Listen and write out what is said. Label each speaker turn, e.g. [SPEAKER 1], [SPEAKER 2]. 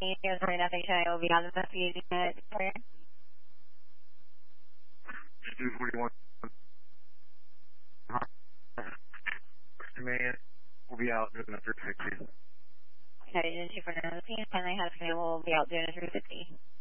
[SPEAKER 1] FHI will be on investigating it for you.
[SPEAKER 2] 241. Man, we'll be out doing a 360.
[SPEAKER 1] Okay, 241, kindly have a will be out doing a 350.